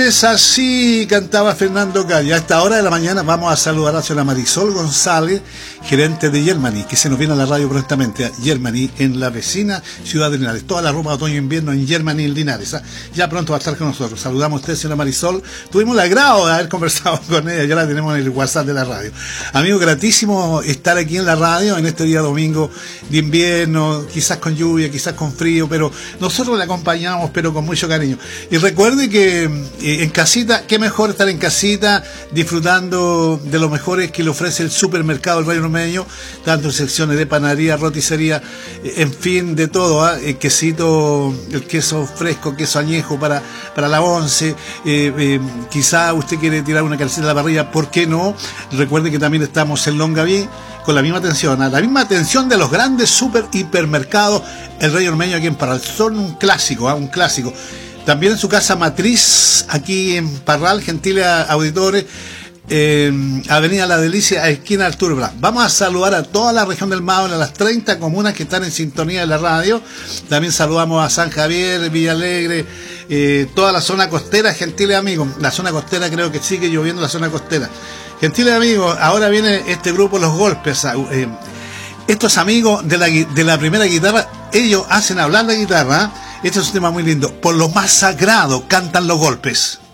Linares, así cantaba Fernando Calle. A esta hora de la mañana vamos a saludar a la señora Marisol González, gerente de Germany, que se nos viene a la radio prontamente, a Germany, en la vecina ciudad de Linares. Toda la ropa de otoño e invierno en Germany, en Linares. Ya pronto va a estar con nosotros. Saludamos a usted, señora Marisol. Tuvimos el agrado de haber conversado con ella, ya la tenemos en el WhatsApp de la radio. Amigo, gratísimo estar aquí en la radio en este día domingo de invierno, quizás con lluvia, quizás con frío, pero nosotros le acompañamos, pero con mucho cariño. Y recuerde que en casita, qué mejor estar en casita disfrutando de los mejores que le ofrece el supermercado del Valle Ormeño, tanto en secciones de panadería, roticería, en fin, de todo, el quesito, el queso fresco, queso añejo para la once, quizá usted quiere tirar una calceta a la parrilla, ¿por qué no? Recuerde que también estamos en Longaví con la misma atención, a la misma atención de los grandes super hipermercados el Rey Ormeño aquí en Parral. Son un clásico, un clásico. También en su casa matriz, aquí en Parral, gentiles auditores, Avenida La Delicia, esquina Arturo Blas. Vamos a saludar a toda la región del Maule, a las 30 comunas que están en sintonía de la radio. También saludamos a San Javier, Villa Alegre, toda la zona costera, gentiles amigos. La zona costera, creo que sigue lloviendo la zona costera. Gentiles amigos, ahora viene este grupo Los Golpes. Estos amigos de la primera guitarra, ellos hacen hablar la guitarra. Este es un tema muy lindo. Por lo más sagrado cantan Los Golpes.